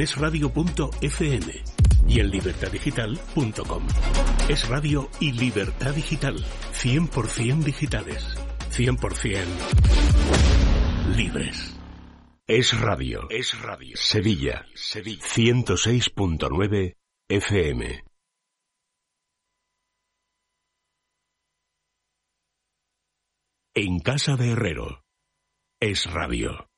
en esradio.fm y en libertadigital.com. Es Radio y Libertad Digital. 100% digitales. 100% libres. Es Radio. Es Radio. Sevilla. 106.9 FM. En casa de Herrero. Es Radio.